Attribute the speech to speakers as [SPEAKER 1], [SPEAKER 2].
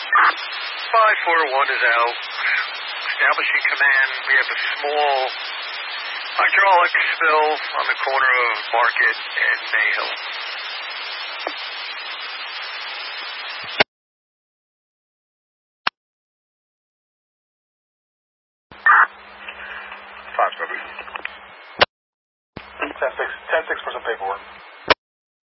[SPEAKER 1] 541 is out. Establishing command. We have a small hydraulic spill on the corner of Market and Mayhill.
[SPEAKER 2] Ten six, 10-6 for some paper.